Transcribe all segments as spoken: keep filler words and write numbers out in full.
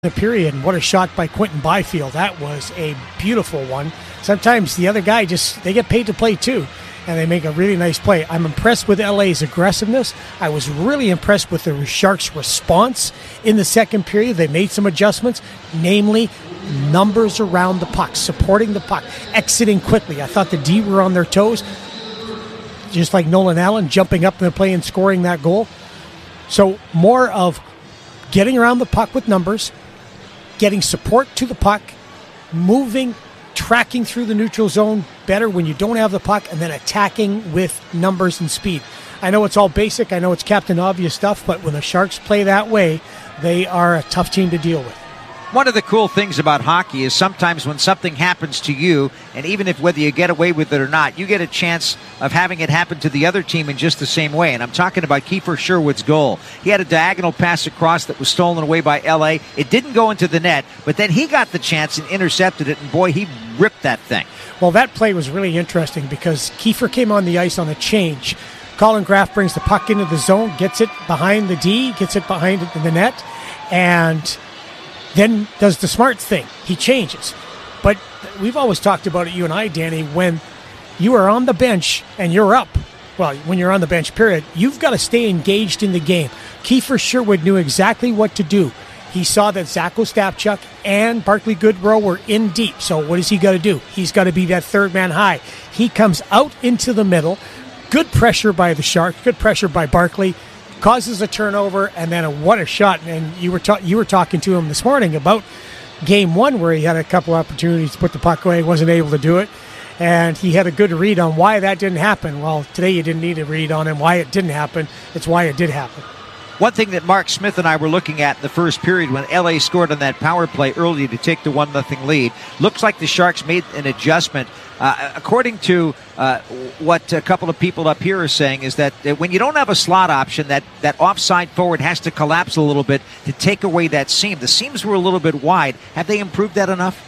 the period, and what a shot by Quinton Byfield. That was a beautiful one. Sometimes the other guy just, they get paid to play too, and they make a really nice play. I'm impressed with L A's aggressiveness. I was really impressed with the Sharks' response in the second period. They made some adjustments, namely numbers around the puck, supporting the puck, exiting quickly. I thought the D were on their toes, just like Nolan Allen, jumping up in the play and scoring that goal. So more of getting around the puck with numbers, getting support to the puck, moving, tracking through the neutral zone better when you don't have the puck, and then attacking with numbers and speed. I know it's all basic. I know it's Captain Obvious stuff, but when the Sharks play that way, they are a tough team to deal with. One of the cool things about hockey is sometimes when something happens to you, and even if whether you get away with it or not, you get a chance of having it happen to the other team in just the same way. And I'm talking about Kiefer Sherwood's goal. He had a diagonal pass across that was stolen away by L A. It didn't go into the net, but then he got the chance and intercepted it, and boy, he ripped that thing. Well, that play was really interesting because Kiefer came on the ice on a change. Colin Graff brings the puck into the zone, gets it behind the D, gets it behind the net, and then does the smart thing. He changes. But we've always talked about it, you and I, Danny, when you are on the bench and you're up, well, when you're on the bench, period, you've got to stay engaged in the game. Kiefer Sherwood knew exactly what to do. He saw that Zach Ostapchuk and Barclay Goodrow were in deep. So what has he got to do? He's got to be that third man high. He comes out into the middle. Good pressure by the Sharks. Good pressure by Barclay. Causes a turnover, and then a, what a shot. And you were ta- you were talking to him this morning about game one where he had a couple opportunities to put the puck away, wasn't able to do it, and he had a good read on why that didn't happen. Well, today you didn't need a read on him why it didn't happen. It's why it did happen. One thing that Mark Smith and I were looking at in the first period when L A scored on that power play early to take the one nothing lead, looks like the Sharks made an adjustment. Uh, according to uh, what a couple of people up here are saying is that uh, when you don't have a slot option, that, that offside forward has to collapse a little bit to take away that seam. The seams were a little bit wide. Have they improved that enough?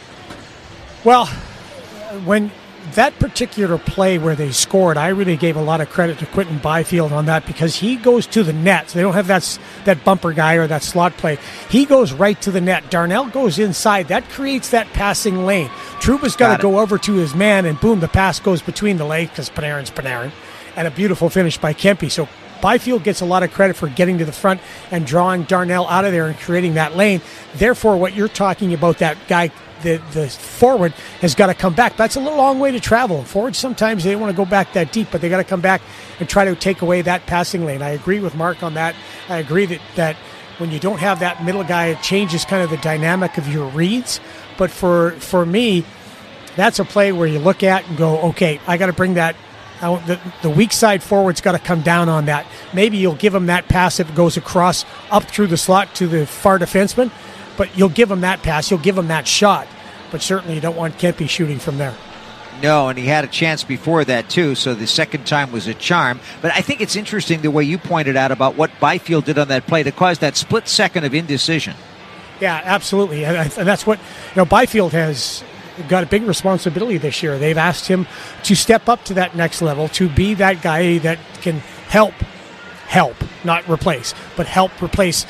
Well, when that particular play where they scored, I really gave a lot of credit to Quinton Byfield on that because he goes to the net. So they don't have that, that bumper guy or that slot play. He goes right to the net. Darnell goes inside. That creates that passing lane. Trouba's got to go over to his man, and boom, the pass goes between the legs because Panarin's Panarin. And a beautiful finish by Kempe. So Byfield gets a lot of credit for getting to the front and drawing Darnell out of there and creating that lane. Therefore, what you're talking about, that guy, the, the forward, has got to come back. That's a little long way to travel. Forwards, sometimes they don't want to go back that deep, but they got to come back and try to take away that passing lane. I agree with Mark on that. I agree that, that when you don't have that middle guy, it changes kind of the dynamic of your reads. But for, for me, that's a play where you look at and go, okay, I got to bring that. I, the, the weak side forward's got to come down on that. Maybe you'll give him that pass if it goes across up through the slot to the far defenseman, but you'll give him that pass. You'll give him that shot. But certainly you don't want Kempe shooting from there. No, and he had a chance before that, too, so the second time was a charm. But I think it's interesting the way you pointed out about what Byfield did on that play to cause that split second of indecision. Yeah, absolutely. And that's what, you know, Byfield has got a big responsibility this year. They've asked him to step up to that next level, to be that guy that can help, help, not replace, but help replace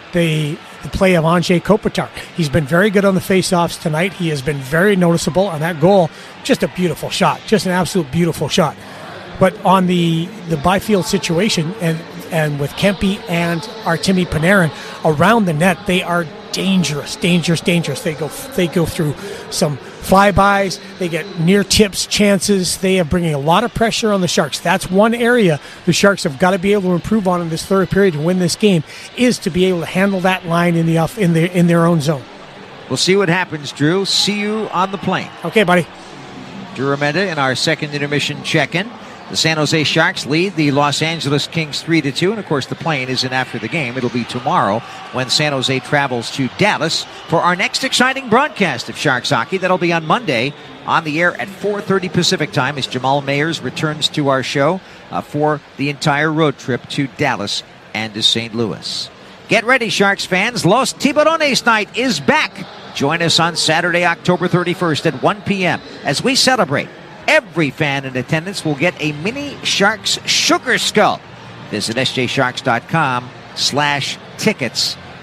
the the play of Anze Kopitar. He's been very good on the face-offs tonight. He has been very noticeable on that goal. Just a beautiful shot, just an absolute beautiful shot. But on the, the Byfield situation, and and with Kempe and Artemi Panarin around the net, they are dangerous, dangerous, dangerous. They go they go through some flybys. They get near tips chances. They are bringing a lot of pressure on the Sharks. That's one area the Sharks have got to be able to improve on in this third period to win this game, is to be able to handle that line in the off in their in their own zone. We'll see what happens, Drew. See you on the plane. Okay, buddy. Drew Remenda in our second intermission check-in. The San Jose Sharks lead the Los Angeles Kings three to two, and of course the plane isn't after the game. It'll be tomorrow when San Jose travels to Dallas for our next exciting broadcast of Sharks hockey. That'll be on Monday on the air at four thirty Pacific time as Jamal Mayers returns to our show uh, for the entire road trip to Dallas and to Saint Louis. Get ready, Sharks fans. Los Tiburones night is back. Join us on Saturday, October thirty-first at one p.m. as we celebrate. Every fan in attendance will get a mini Sharks Sugar Skull. Visit S J Sharks dot com slash tickets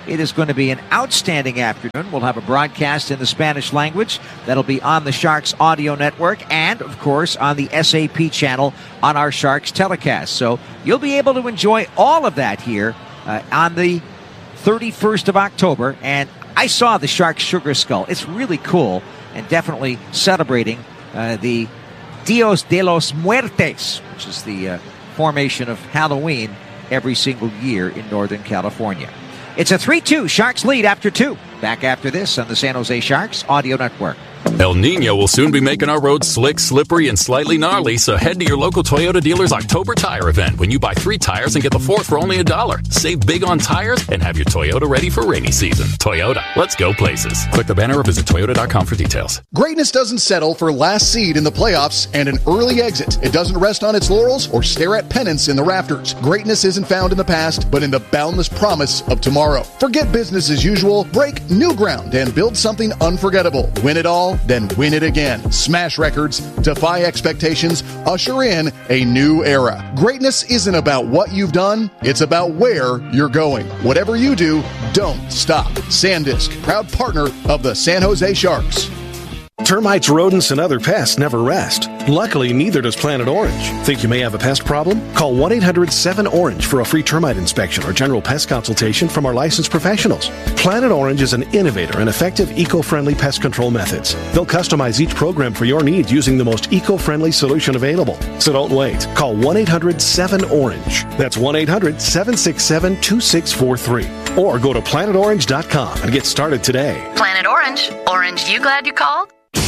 It is going to be an outstanding afternoon. We'll have a broadcast in the Spanish language that'll be on the Sharks audio network and, of course, on the S A P channel on our Sharks telecast. So you'll be able to enjoy all of that here uh, on the thirty-first of October. And I saw the Sharks Sugar Skull. It's really cool and definitely celebrating uh, the Dios de los Muertes, which is the uh, formation of Halloween every single year in Northern California. It's a three two Sharks lead after two. Back after this on the San Jose Sharks Audio Network. El Nino will soon be making our roads slick, slippery, and slightly gnarly, so head to your local Toyota dealer's October tire event when you buy three tires and get the fourth for only a dollar. Save big on tires and have your Toyota ready for rainy season. Toyota, let's go places. Click the banner or visit Toyota dot com for details. Greatness doesn't settle for last seed in the playoffs and an early exit. It doesn't rest on its laurels or stare at pennants in the rafters. Greatness isn't found in the past, but in the boundless promise of tomorrow. Forget business as usual, break new ground, and build something unforgettable. Win it all, then win it again. Smash records, defy expectations, usher in a new era. Greatness isn't about what you've done, it's about where you're going. Whatever you do, don't stop. SanDisk, proud partner of the San Jose Sharks. Termites, rodents, and other pests never rest. Luckily, neither does Planet Orange. Think you may have a pest problem? Call one eight hundred seven orange for a free termite inspection or general pest consultation from our licensed professionals. Planet Orange is an innovator in effective eco-friendly pest control methods. They'll customize each program for your needs using the most eco-friendly solution available. So don't wait. Call one eight hundred seven orange. That's one eight hundred seven six seven two six four three. Or go to planet orange dot com and get started today. Planet Orange. Orange, you glad you called?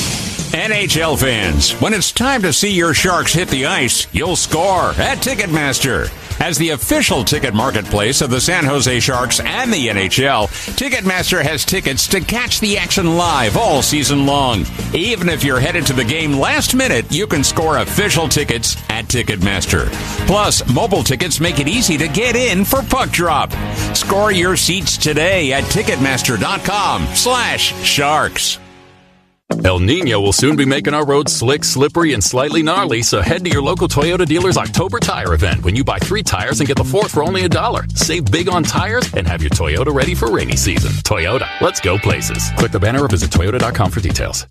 N H L fans, when it's time to see your Sharks hit the ice, you'll score at Ticketmaster. As the official ticket marketplace of the San Jose Sharks and the N H L, Ticketmaster has tickets to catch the action live all season long. Even if you're headed to the game last minute, you can score official tickets at Ticketmaster. Plus, mobile tickets make it easy to get in for puck drop. Score your seats today at Ticketmaster dot com slash Sharks. El Nino will soon be making our roads slick, slippery, and slightly gnarly, so head to your local Toyota dealer's October tire event when you buy three tires and get the fourth for only a dollar. Save big on tires and have your Toyota ready for rainy season. Toyota, let's go places. Click the banner or visit Toyota dot com for details.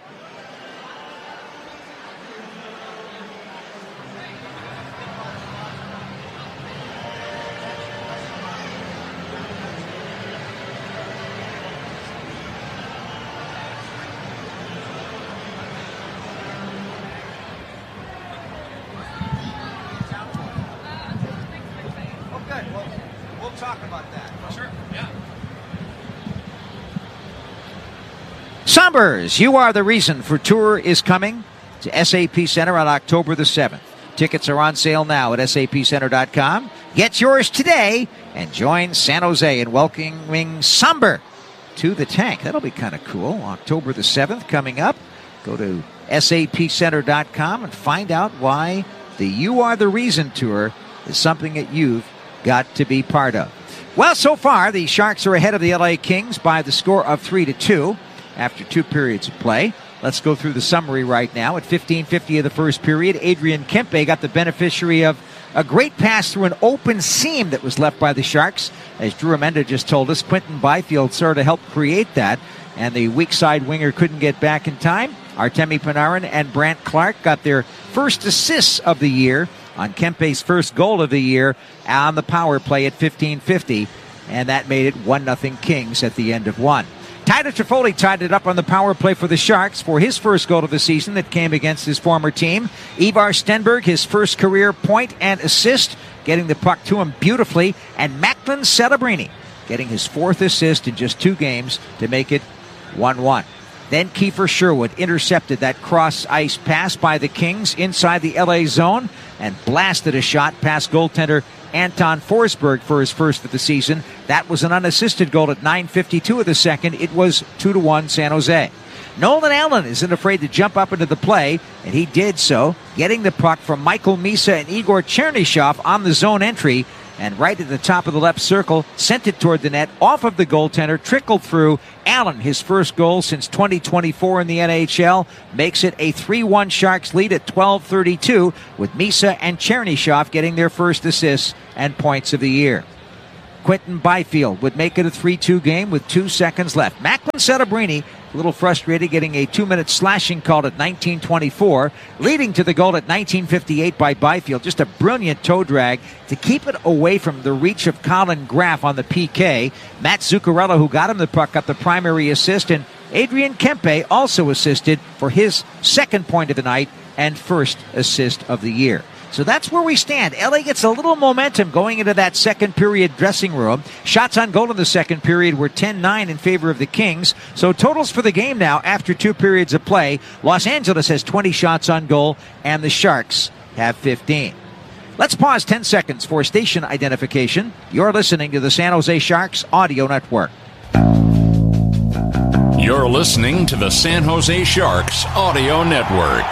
Sombers, You Are the Reason for tour is coming to S A P Center on October the seventh. Tickets are on sale now at S A P center dot com. Get yours today and join San Jose in welcoming Somber to the tank. That'll be kind of cool. October the seventh coming up. Go to S A P center dot com and find out why the You Are the Reason tour is something that you've got to be part of. Well, so far, the Sharks are ahead of the L A Kings by the score of three to two. After two periods of play. Let's go through the summary right now. At fifteen fifty of the first period, Adrian Kempe got the beneficiary of a great pass through an open seam that was left by the Sharks. As Drew Amenda just told us, Quinton Byfield sort of helped create that, and the weak side winger couldn't get back in time. Artemi Panarin and Brandt Clark got their first assists of the year on Kempe's first goal of the year on the power play at fifteen fifty, and that made it one nothing Kings at the end of one. Tyler Toffoli tied it up on the power play for the Sharks for his first goal of the season that came against his former team. Ivar Stenberg, his first career point and assist, getting the puck to him beautifully. And Macklin Celebrini getting his fourth assist in just two games to make it one one. Then Kiefer Sherwood intercepted that cross-ice pass by the Kings inside the L A zone and blasted a shot past goaltender Anton Forsberg for his first of the season. That was an unassisted goal at nine fifty-two of the second. It was two to one San Jose. Nolan Allen isn't afraid to jump up into the play, and he did so, getting the puck from Michael Misa and Igor Chernyshov on the zone entry, and right at the top of the left circle, sent it toward the net, off of the goaltender, trickled through. Allen, his first goal since twenty twenty-four in the N H L, makes it a three one Sharks lead at twelve thirty-two, with Misa and Chernyshov getting their first assists and points of the year. Quentin Byfield would make it a three two game with two seconds left. Macklin Settabrini, a little frustrated, getting a two-minute slashing called at nineteen twenty-four, leading to the goal at nineteen fifty-eight by Byfield. Just a brilliant toe drag to keep it away from the reach of Colin Graff on the P K. Matt Zuccarello, who got him the puck, got the primary assist, and Adrian Kempe also assisted for his second point of the night and first assist of the year. So that's where we stand. L A gets a little momentum going into that second period dressing room. Shots on goal in the second period were ten nine in favor of the Kings. So totals for the game now after two periods of play. Los Angeles has twenty shots on goal and the Sharks have fifteen. Let's pause ten seconds for station identification. You're listening to the San Jose Sharks Audio Network. You're listening to the San Jose Sharks Audio Network.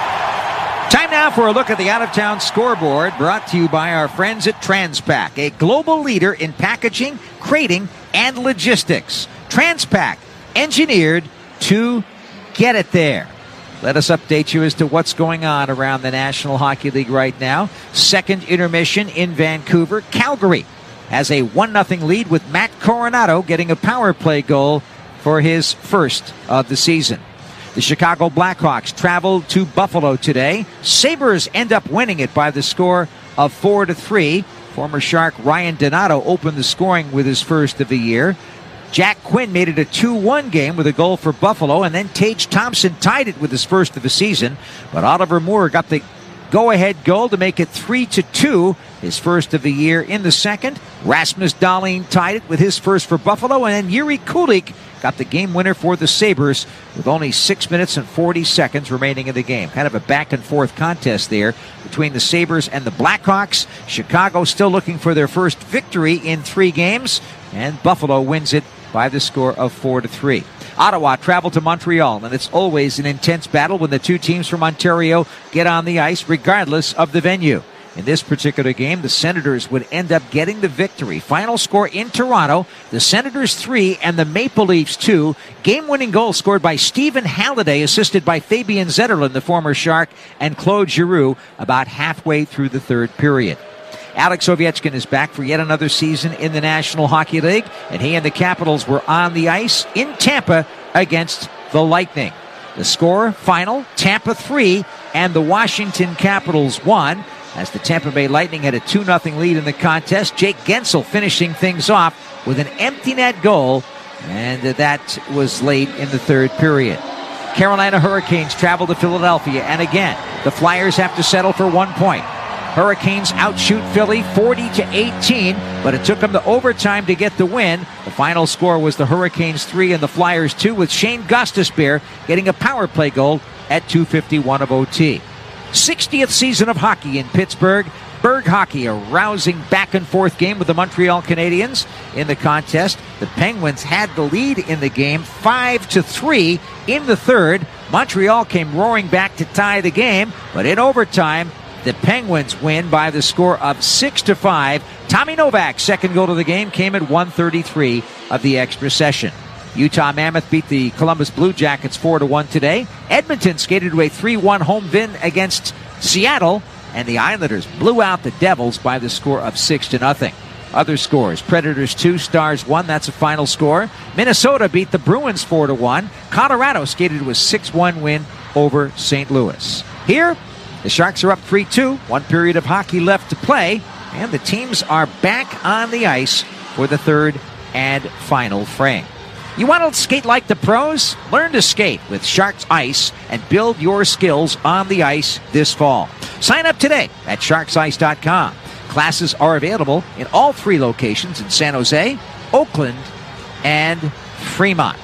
Time now for a look at the out-of-town scoreboard, brought to you by our friends at Transpac, a global leader in packaging, crating, and logistics. Transpac, engineered to get it there. Let us update you as to what's going on around the National Hockey League right now. Second intermission in Vancouver. Calgary has a one nothing lead with Matt Coronado getting a power play goal for his first of the season. The Chicago Blackhawks traveled to Buffalo today. Sabres end up winning it by the score of four to three. Former Shark Ryan Donato opened the scoring with his first of the year. Jack Quinn made it a two one game with a goal for Buffalo, and then Tage Thompson tied it with his first of the season. But Oliver Moore got the go-ahead goal to make it three to two, his first of the year. In the second, Rasmus Dahlin tied it with his first for Buffalo, and then Yuri Kulik got the game winner for the Sabres with only six minutes and forty seconds remaining in the game. Kind of a back-and-forth contest there between the Sabres and the Blackhawks. Chicago still looking for their first victory in three games, and Buffalo wins it by the score of four to three. Ottawa traveled to Montreal, and it's always an intense battle when the two teams from Ontario get on the ice, regardless of the venue. In this particular game, the Senators would end up getting the victory. Final score in Toronto, the Senators three and the Maple Leafs two. Game-winning goal scored by Stephen Halliday, assisted by Fabian Zetterlund, the former Shark, and Claude Giroux about halfway through the third period. Alex Ovechkin is back for yet another season in the National Hockey League, and he and the Capitals were on the ice in Tampa against the Lightning. The score, final, Tampa three and the Washington Capitals one, as the Tampa Bay Lightning had a two nothing lead in the contest. Jake Gensel finishing things off with an empty net goal, and that was late in the third period. Carolina Hurricanes travel to Philadelphia, and again, the Flyers have to settle for one point. Hurricanes outshoot Philly forty to eighteen, but it took them to overtime to get the win. The final score was the Hurricanes three and the Flyers two, with Shane Gostisbehere getting a power play goal at two fifty-one of O T. sixtieth season of hockey in Pittsburgh. Berg hockey, a rousing back-and-forth game with the Montreal Canadiens in the contest. The Penguins had the lead in the game, five to three in the third. Montreal came roaring back to tie the game, but in overtime, the Penguins win by the score of six to five. Tommy Novak's second goal of the game came at one thirty-three of the extra session. Utah Mammoth beat the Columbus Blue Jackets four to one today. Edmonton skated to a three one home win against Seattle, and the Islanders blew out the Devils by the score of six to nothing. Other scores: Predators two, Stars one. That's a final score. Minnesota beat the Bruins four to one. Colorado skated to a six one win over Saint Louis. Here, the Sharks are up three two. One period of hockey left to play, and the teams are back on the ice for the third and final frame. You want to skate like the pros? Learn to skate with Sharks Ice and build your skills on the ice this fall. Sign up today at sharks ice dot com. Classes are available in all three locations in San Jose, Oakland, and Fremont.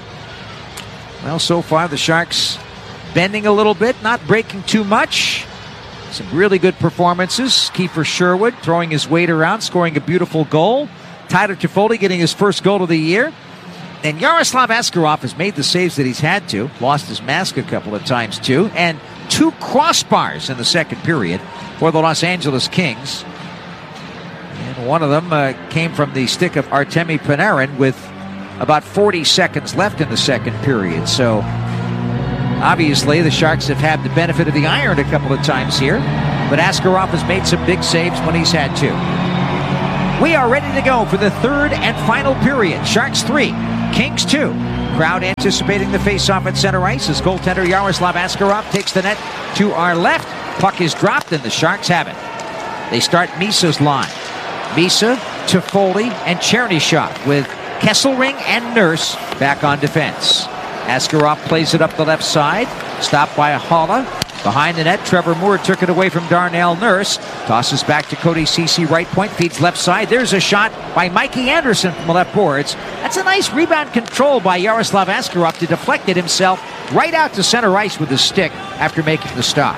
Well, so far the Sharks bending a little bit, not breaking too much. Some really good performances. Kiefer Sherwood throwing his weight around, scoring a beautiful goal. Tyler Toffoli getting his first goal of the year. And Yaroslav Askarov has made the saves that he's had to. Lost his mask a couple of times, too. And two crossbars in the second period for the Los Angeles Kings. And one of them uh, came from the stick of Artemi Panarin with about forty seconds left in the second period. So, obviously, the Sharks have had the benefit of the iron a couple of times here. But Askarov has made some big saves when he's had to. We are ready to go for the third and final period. Sharks three, Kings two. Crowd anticipating the face-off at center ice as goaltender Yaroslav Askarov takes the net to our left. Puck is dropped and the Sharks have it. They start Misa's line. Misa, Toffoli, and Chernyshov with Kesselring and Nurse back on defense. Askarov plays it up the left side. Stopped by Haula. Behind the net, Trevor Moore took it away from Darnell Nurse. Tosses back to Cody Ceci, right point, feeds left side. There's a shot by Mikey Anderson from the left boards. That's a nice rebound control by Yaroslav Askarov to deflect it himself right out to center ice with his stick after making the stop.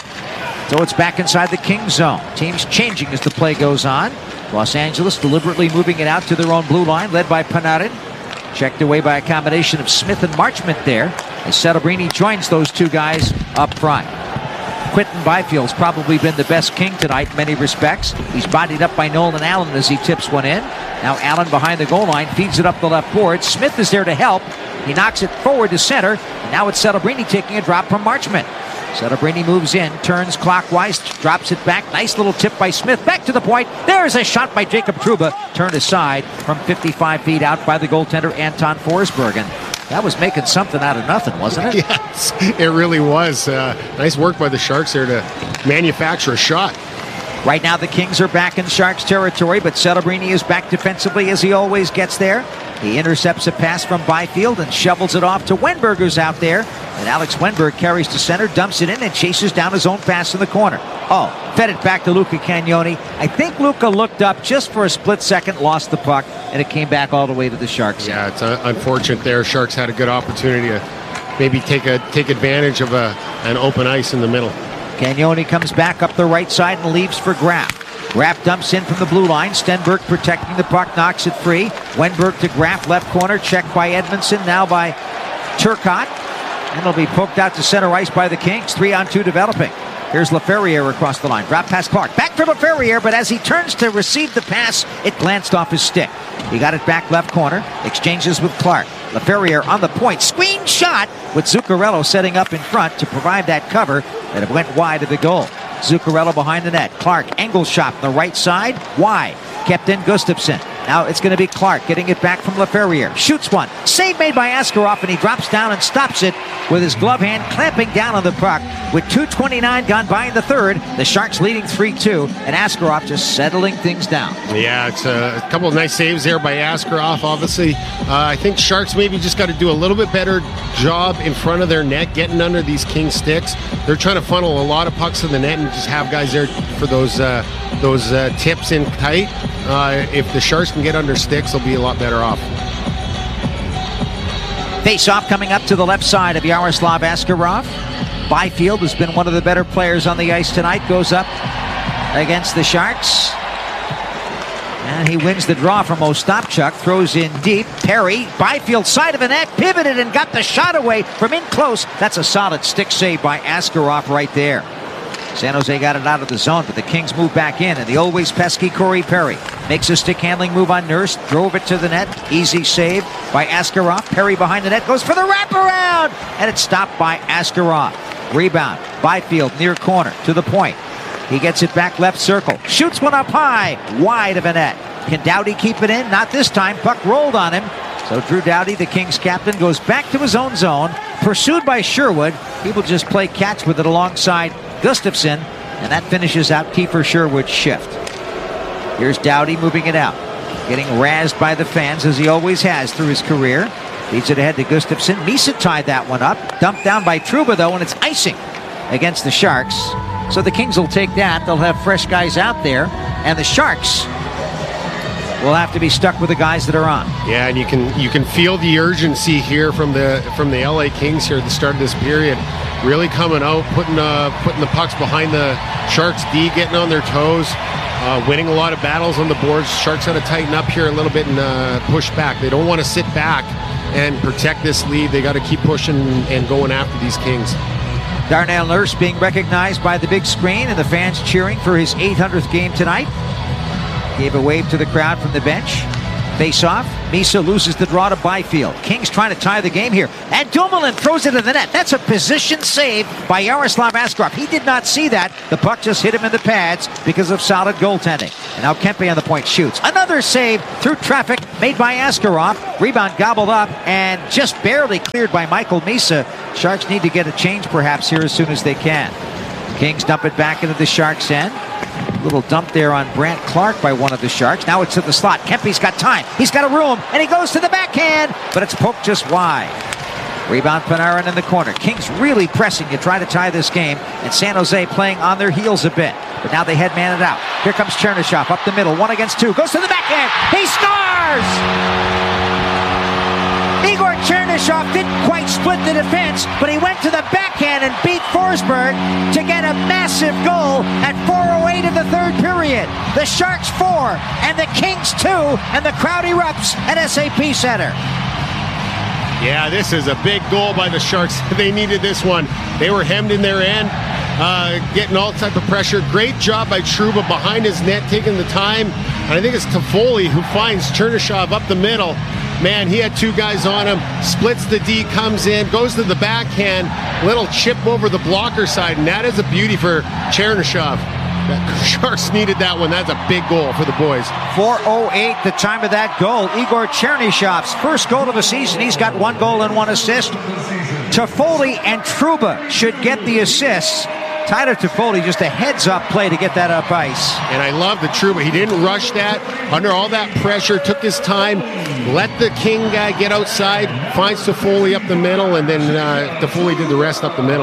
So it's back inside the Kings zone. Teams changing as the play goes on. Los Angeles deliberately moving it out to their own blue line, led by Panarin. Checked away by a combination of Smith and Marchment there, as Celebrini joins those two guys up front. Quinton Byfield's probably been the best King tonight in many respects. He's bodied up by Nolan Allen as he tips one in. Now Allen behind the goal line, feeds it up the left board. Smith is there to help. He knocks it forward to center. And now it's Celebrini taking a drop from Marchment. Celebrini moves in, turns clockwise, drops it back. Nice little tip by Smith. Back to the point. There's a shot by Jacob Trouba. Turned aside from fifty-five feet out by the goaltender Anton Forsberg. And that was making something out of nothing, wasn't it? Yes, it really was. Uh, nice work by the Sharks there to manufacture a shot. Right now the Kings are back in Sharks territory, but Celebrini is back defensively as he always gets there. He intercepts a pass from Byfield and shovels it off to Wenberg, who's out there. And Alex Wenberg carries to center, dumps it in, and chases down his own pass in the corner. Oh, fed it back to Luca Cagnoni. I think Luca looked up just for a split second, lost the puck, and it came back all the way to the Sharks. Yeah, it's uh, unfortunate there. Sharks had a good opportunity to maybe take a take advantage of a, an open ice in the middle. Cagnoni comes back up the right side and leaves for Graff. Graff dumps in from the blue line. Stenberg protecting the puck, knocks it free. Wenberg to Graff, left corner, checked by Edmondson, now by Turcotte. And it'll be poked out to center ice by the Kings. Three on two developing. Here's LaFerriere across the line. Drop past Clark. Back for LaFerriere, but as he turns to receive the pass, it glanced off his stick. He got it back left corner. Exchanges with Clark. LaFerriere on the point. Screen shot with Zuccarello setting up in front to provide that cover, and it went wide of the goal. Zuccarello behind the net. Clark, angle shot on the right side. Wide. Kept in Gustafsson. Now it's going to be Clark getting it back from LaFerriere. Shoots one. Save made by Askarov, and he drops down and stops it with his glove hand, clamping down on the puck. With two twenty-nine gone by in the third, the Sharks leading three two, and Askarov just settling things down. Yeah, it's a couple of nice saves there by Askarov, obviously. Uh, I think Sharks maybe just got to do a little bit better job in front of their net, getting under these King sticks. They're trying to funnel a lot of pucks in the net and just have guys there for those uh, those uh, tips in tight. Uh, if the Sharks can get under sticks, they'll be a lot better off. Face-off coming up to the left side of Yaroslav Askarov. Byfield has been one of the better players on the ice tonight. Goes up against the Sharks. And he wins the draw from Ostapchuk. Throws in deep. Perry, Byfield side of the net, pivoted and got the shot away from in close. That's a solid stick save by Askarov right there. San Jose got it out of the zone, but the Kings move back in, and the always pesky Corey Perry makes a stick handling move on Nurse, drove it to the net. Easy save by Askarov. Perry behind the net, goes for the wraparound, and it's stopped by Askarov. Rebound, Byfield near corner to the point. He gets it back left circle, shoots one up high, wide of a net. Can Doughty keep it in? Not this time. Puck rolled on him. So Drew Doughty, the Kings captain, goes back to his own zone, pursued by Sherwood. He will just play catch with it alongside Gustafsson, and that finishes out Kiefer Sherwood's shift. Here's Doughty moving it out, getting razzed by the fans as he always has through his career. Feeds it ahead to Gustafsson. Misa tied that one up. Dumped down by Trouba, though, and it's icing against the Sharks. So the Kings will take that. They'll have fresh guys out there, and the Sharks will have to be stuck with the guys that are on. Yeah, and you can you can feel the urgency here from the from the L A Kings here at the start of this period. Really coming out, putting uh, putting the pucks behind the Sharks D, getting on their toes, uh, winning a lot of battles on the boards. Sharks got to tighten up here a little bit and uh, push back. They don't want to sit back and protect this lead. They got to keep pushing and going after these Kings. Darnell Nurse being recognized by the big screen and the fans cheering for his eight hundredth game tonight. Gave a wave to the crowd from the bench. Face off. Misa loses the draw to Byfield. Kings trying to tie the game here. And Dumoulin throws it to the net. That's a position save by Yaroslav Askarov. He did not see that. The puck just hit him in the pads because of solid goaltending. And now Kempe on the point shoots. Another save through traffic made by Askarov. Rebound gobbled up and just barely cleared by Michael Misa. Sharks need to get a change perhaps here as soon as they can. Kings dump it back into the Sharks' end. Little dump there on Brant Clark by one of the Sharks. Now it's to the slot. Kempe's got time. He's got a room, and he goes to the backhand, but it's poked just wide. Rebound Panarin in the corner. Kings really pressing to try to tie this game, and San Jose playing on their heels a bit. But now they head man it out. Here comes Chernyshov up the middle, one against two. Goes to the backhand. He scores! Igor Chernyshov didn't quite split the defense, but he went to the backhand and beat Forsberg to get a massive goal at four oh eight of the third period. The Sharks four and the Kings two, and the crowd erupts at S A P Center. Yeah, this is a big goal by the Sharks. They needed this one. They were hemmed in their end, uh, getting all type of pressure. Great job by Trouba behind his net, taking the time. And I think it's Toffoli who finds Chernyshov up the middle. Man, he had two guys on him, splits the D, comes in, goes to the backhand, little chip over the blocker side, and that is a beauty for Chernyshov. The Sharks needed that one. That's a big goal for the boys. four oh eight, the time of that goal. Igor Chernyshov's first goal of the season. He's got one goal and one assist. Toffoli and Trouba should get the assists. Tyler Toffoli, just a heads-up play to get that up ice. And I love the Trouba. He didn't rush that. Under all that pressure, took his time, let the King guy get outside, finds Toffoli up the middle, and then uh, Toffoli did the rest up the middle.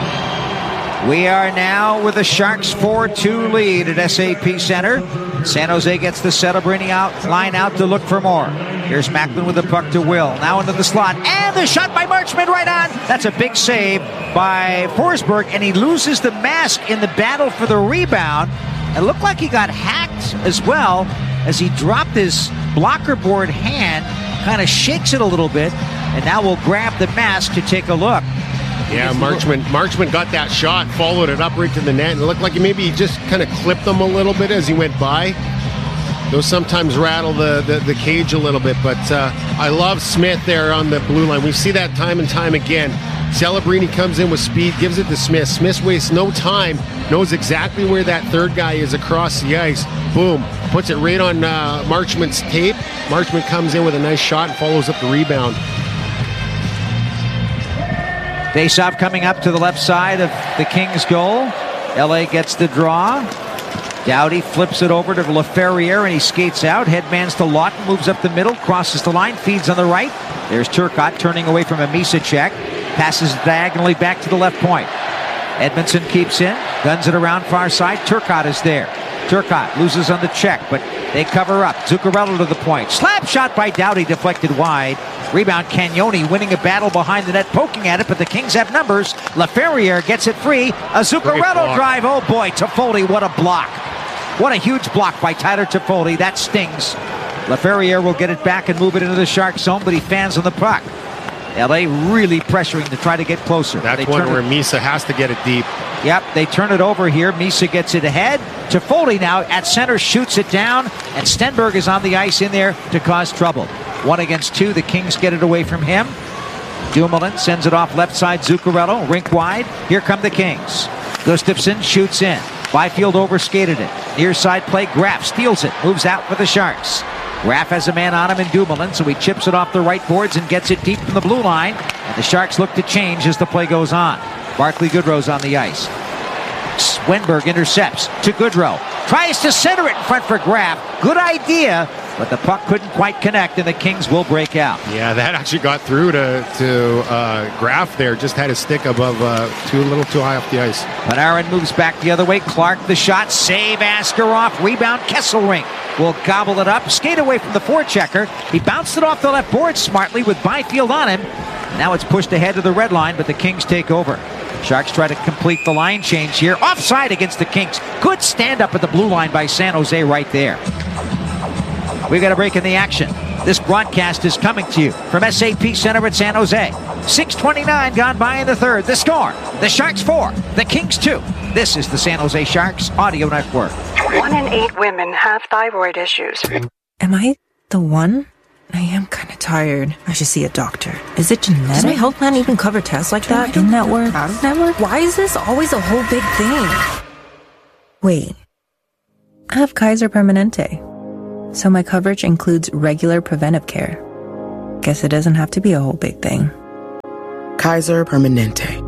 We are now with the Sharks four two lead at S A P Center. San Jose gets the Celebrini out, line out to look for more. Here's Macklin with the puck to Will. Now into the slot. And the shot by Marchment right on. That's a big save by Forsberg. And he loses the mask in the battle for the rebound. It looked like he got hacked as well as he dropped his blocker board hand. Kind of shakes it a little bit. And now we'll grab the mask to take a look. Yeah, Marchment, Marchment got that shot, followed it up right to the net, and it looked like maybe he just kind of clipped them a little bit as he went by. Those sometimes rattle the, the, the cage a little bit, but uh, I love Smith there on the blue line. We see that time and time again. Celebrini comes in with speed, gives it to Smith. Smith wastes no time, knows exactly where that third guy is across the ice. Boom, puts it right on uh, Marchment's tape. Marchment comes in with a nice shot and follows up the rebound. Faceoff coming up to the left side of the Kings' goal. L A gets the draw. Doughty flips it over to Laferriere, and he skates out. Headmans to Lawton, moves up the middle, crosses the line, feeds on the right. There's Turcotte turning away from a Misa check. Passes diagonally back to the left point. Edmondson keeps in, guns it around far side. Turcotte is there. Turcotte loses on the check, but they cover up. Zuccarello to the point. Slap shot by Doughty, deflected wide. Rebound, Cagnoni winning a battle behind the net, poking at it, but the Kings have numbers. Laferriere gets it free. A Zuccarello drive. Oh boy, Toffoli, what a block. What a huge block by Tyler Toffoli. That stings. Laferriere will get it back and move it into the Shark zone, but he fans on the puck. L A really pressuring to try to get closer. That's they one where Misa has to get it deep. Yep, they turn it over here. Misa gets it ahead. Toffoli now at center shoots it down, and Stenberg is on the ice in there to cause trouble. One against two. The Kings get it away from him. Dumoulin sends it off left side. Zuccarello, rink wide. Here come the Kings. Gustafsson shoots in. Byfield overskated it. Near side play. Graf steals it. Moves out for the Sharks. Graf has a man on him in Dumoulin, so he chips it off the right boards and gets it deep from the blue line. And the Sharks look to change as the play goes on. Barclay Goodrow's on the ice. Wenberg intercepts to Goodrow. Tries to center it in front for Graf. Good idea, but the puck couldn't quite connect, and the Kings will break out. Yeah, that actually got through to, to uh, Graf there. Just had his stick above, uh, too, a little too high off the ice. Panarin moves back the other way. Clark the shot. Save Askarov. Rebound Kesselring will gobble it up. Skate away from the forechecker. He bounced it off the left board smartly with Byfield on him. Now it's pushed ahead to the red line, but the Kings take over. Sharks try to complete the line change here. Offside against the Kings. Good stand up at the blue line by San Jose right there. We got a break in the action. This broadcast is coming to you from S A P Center at San Jose. six twenty-nine gone by in the third. The score, the Sharks four, the Kings two. This is the San Jose Sharks Audio Network. One in eight women have thyroid issues. Am I the one? I am kind of tired. I should see a doctor. Is it genetic? Does my health plan even cover tests like that? In-network? Out-of-network? Why is this always a whole big thing? Wait. I have Kaiser Permanente. So my coverage includes regular preventive care. Guess it doesn't have to be a whole big thing. Kaiser Permanente.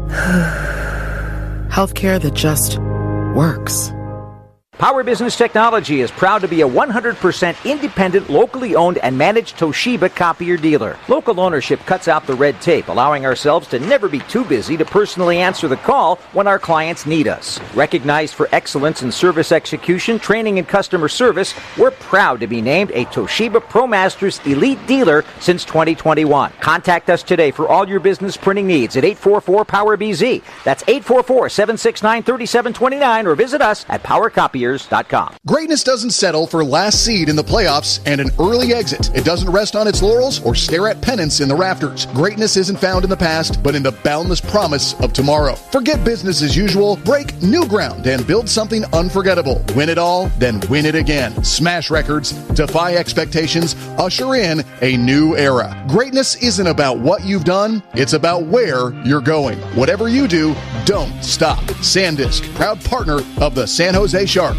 Healthcare that just works. Power Business Technology is proud to be a one hundred percent independent, locally owned and managed Toshiba copier dealer. Local ownership cuts out the red tape, allowing ourselves to never be too busy to personally answer the call when our clients need us. Recognized for excellence in service execution, training, and customer service, we're proud to be named a Toshiba ProMasters Elite Dealer since twenty twenty-one. Contact us today for all your business printing needs at eight four four, power B Z. That's eight four four, seven six nine, three seven two nine, or visit us at power copiers dot com. Greatness doesn't settle for last seed in the playoffs and an early exit. It doesn't rest on its laurels or stare at pennants in the rafters. Greatness isn't found in the past, but in the boundless promise of tomorrow. Forget business as usual, break new ground, and build something unforgettable. Win it all, then win it again. Smash records, defy expectations, usher in a new era. Greatness isn't about what you've done, it's about where you're going. Whatever you do, don't stop. SanDisk, proud partner of the San Jose Sharks.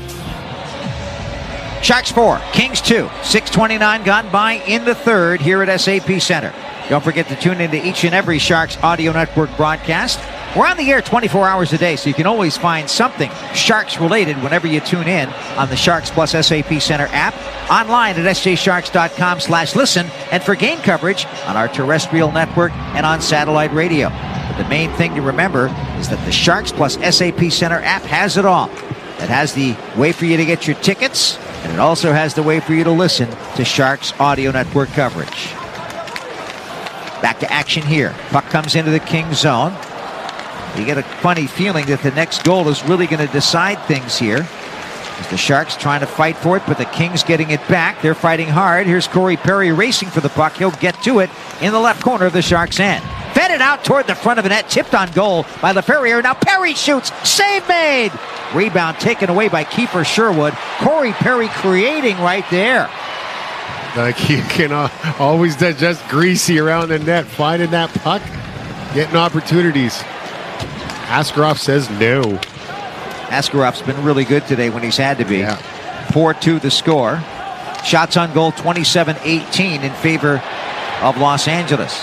Sharks four, Kings two. six twenty-nine gone by in the third here at S A P Center. Don't forget to tune into each and every Sharks Audio Network broadcast. We're on the air twenty-four hours a day, so you can always find something Sharks-related whenever you tune in on the Sharks Plus S A P Center app, online at s j sharks dot com slash listen, and for game coverage on our terrestrial network and on satellite radio. But the main thing to remember is that the Sharks Plus S A P Center app has it all. It has the way for you to get your tickets, and it also has the way for you to listen to Sharks Audio Network coverage. Back to action here. Puck comes into the Kings zone. You get a funny feeling that the next goal is really going to decide things here. As the Sharks trying to fight for it, but the Kings getting it back. They're fighting hard. Here's Corey Perry racing for the puck. He'll get to it in the left corner of the Sharks' end. Fed it out toward the front of the net. Tipped on goal by LaFerriere. Now Perry shoots. Save made. Rebound taken away by Kiefer Sherwood. Corey Perry creating right there. Like you can uh, always do just greasy around the net, finding that puck, getting opportunities. Askarov says no. Askarov's been really good today when he's had to be. Yeah. four two the score. Shots on goal twenty-seven eighteen in favor of Los Angeles.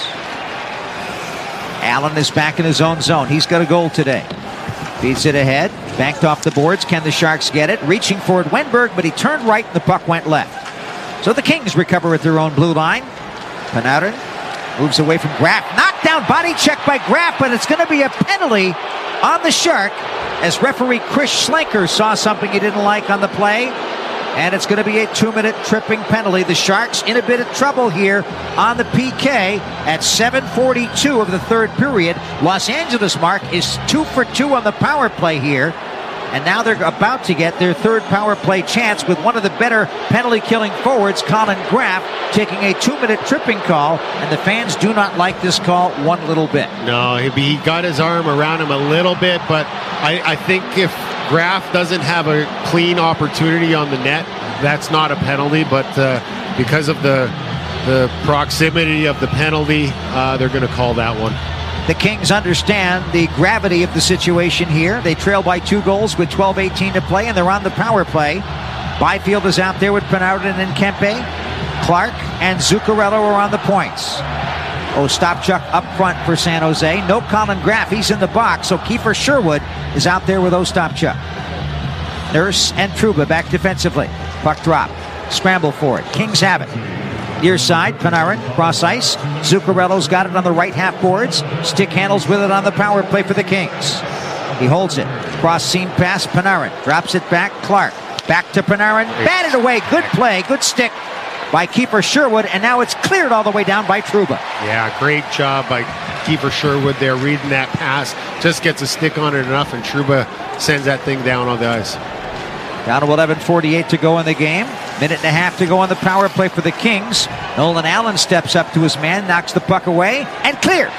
Allen is back in his own zone. He's got a goal today. Feeds it ahead. Banked off the boards. Can the Sharks get it? Reaching for it, Wenberg, but he turned right and the puck went left. So the Kings recover at their own blue line. Panarin moves away from Graf. Knocked down, body check by Graf, but it's going to be a penalty on the Shark as referee Chris Schlenker saw something he didn't like on the play. And it's going to be a two-minute tripping penalty. The Sharks in a bit of trouble here on the P K at seven forty-two of the third period. Los Angeles, Mark, is two for two on the power play here. And now they're about to get their third power play chance with one of the better penalty-killing forwards, Colin Graf, taking a two-minute tripping call. And the fans do not like this call one little bit. No, he got his arm around him a little bit, but I, I think if Graf doesn't have a clean opportunity on the net, that's not a penalty. But uh, because of the the proximity of the penalty, uh, they're going to call that one. The Kings understand the gravity of the situation here. They trail by two goals with twelve eighteen to play, and they're on the power play. Byfield is out there with Panarin and Kempe. Clark and Zuccarello are on the points. Ostapchuk up front for San Jose. No Colin Graf. He's in the box, so Kiefer Sherwood is out there with Ostapchuk. Nurse and Trouba back defensively. Puck drop. Scramble for it. Kings have it. Near side, Panarin, cross ice. Zuccarello's got it on the right half boards. Stick handles with it on the power play for the Kings. He holds it. Cross seam pass, Panarin. Drops it back, Clark. Back to Panarin. Batted away. Good play. Good stick by Kiefer Sherwood. And now it's cleared all the way down by Trouba. Yeah, great job by Kiefer Sherwood there reading that pass. Just gets a stick on it enough, and Trouba sends that thing down on the ice. Down to eleven forty-eight to go in the game. Minute and a half to go on the power play for the Kings. Nolan Allen steps up to his man, knocks the puck away, and clears.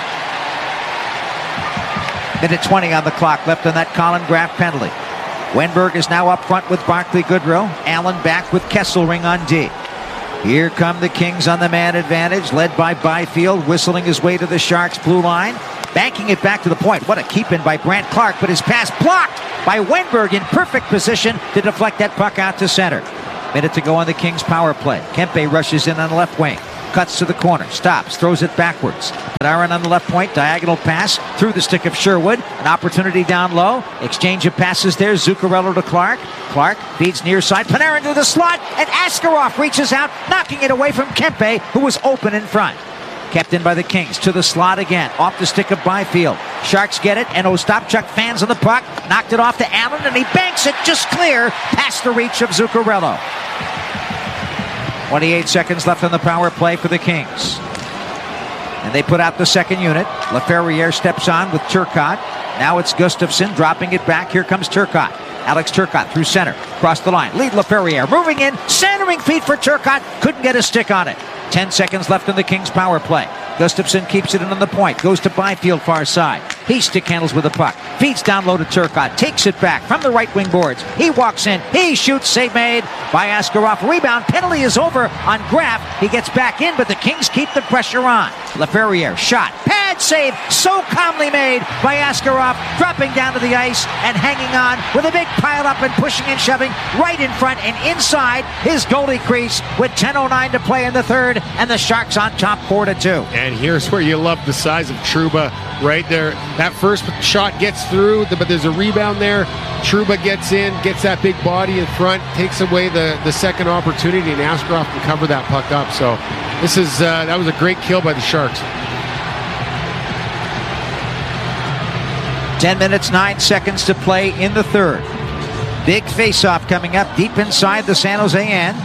Minute twenty on the clock left on that Colin Graf penalty. Wenberg is now up front with Barclay Goodrow. Allen back with Kesselring on D. Here come the Kings on the man advantage, led by Byfield, whistling his way to the Sharks' blue line, banking it back to the point. What a keep-in by Brant Clark, but his pass blocked by Wenberg in perfect position to deflect that puck out to center. Minute to go on the Kings' power play. Kempe rushes in on the left wing. Cuts to the corner, stops, throws it backwards. Panarin on the left point, diagonal pass through the stick of Sherwood. An opportunity down low. Exchange of passes there. Zuccarello to Clark. Clark feeds near side. Panarin to the slot, and Askarov reaches out, knocking it away from Kempe, who was open in front. Kept in by the Kings. To the slot again. Off the stick of Byfield. Sharks get it, and Ostapchuk fans on the puck. Knocked it off to Allen, and he banks it just clear past the reach of Zuccarello. twenty-eight seconds left on the power play for the Kings. And they put out the second unit. Laferriere steps on with Turcotte. Now it's Gustafsson dropping it back. Here comes Turcotte. Alex Turcotte through center. Cross the line. Lead Laferriere. Moving in. Centering feet for Turcotte. Couldn't get a stick on it. Ten seconds left in the Kings power play. Gustafsson keeps it in on the point. Goes to Byfield far side. He stick handles with the puck. Feeds down low to Turcotte. Takes it back from the right wing boards. He walks in. He shoots. Save made by Askarov. Rebound. Penalty is over on Graff. He gets back in, but the Kings keep the pressure on. Laferriere shot. Pad save. So calmly made by Askarov. Dropping down to the ice and hanging on with a big pile up and pushing and shoving right in front and inside his goalie crease with ten oh nine to play in the third, and the Sharks on top four to two. And here's where you love the size of Trouba right there. That first shot gets through, but there's a rebound there. Trouba gets in, gets that big body in front, takes away the, the second opportunity, and Askarov can cover that puck up. So this is uh, that was a great kill by the Sharks. Ten minutes, nine seconds to play in the third. Big face-off coming up deep inside the San Jose end.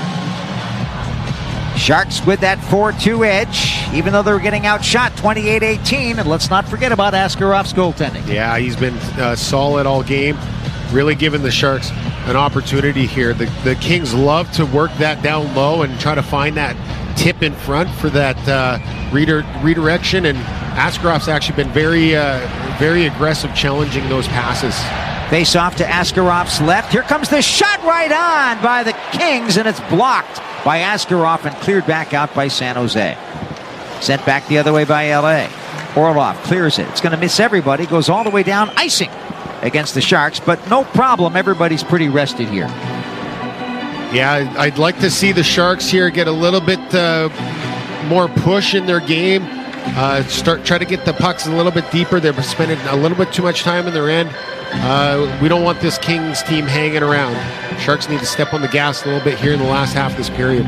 Sharks with that four two edge, even though they're getting outshot twenty-eight eighteen. And let's not forget about Askarov's goaltending. Yeah, he's been uh, solid all game, really giving the Sharks an opportunity here. The, the Kings love to work that down low and try to find that tip in front for that uh, reder- redirection. And Askarov's actually been very, uh, very aggressive challenging those passes. Face off to Askarov's left. Here comes the shot right on by the Kings, and it's blocked by Askarov and cleared back out by San Jose. Sent back the other way by L A. Orlov clears it. It's going to miss everybody. Goes all the way down, icing against the Sharks, but no problem. Everybody's pretty rested here. Yeah, I'd like to see the Sharks here get a little bit uh, more push in their game. Uh, start try to get the pucks a little bit deeper. They're spending a little bit too much time in their end. Uh, we don't want this Kings team hanging around. Sharks need to step on the gas a little bit here in the last half of this period.